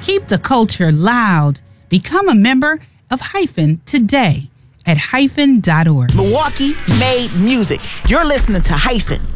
Keep the culture loud. Become a member of Hyphen today at hyphen.org. Milwaukee made music. You're listening to Hyphen.